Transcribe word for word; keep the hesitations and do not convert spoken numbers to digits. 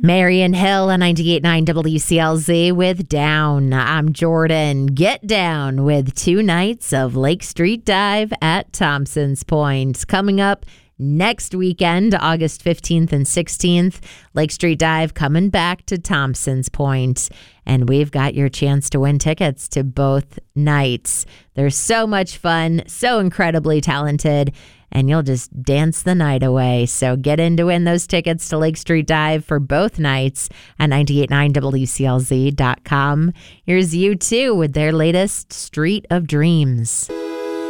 Marion Hill on ninety-eight point nine W C L Z with Down. I'm Jordan. Get down with two nights of Lake Street Dive at Thompson's Point. Coming up next weekend, August fifteenth and sixteenth, Lake Street Dive coming back to Thompson's Point. And we've got your chance to win tickets to both nights. They're so much fun, so incredibly talented, and you'll just dance the night away. So get in to win those tickets to Lake Street Dive for both nights at ninety-eight point nine W C L Z dot com. Here's U two with their latest Street of Dreams.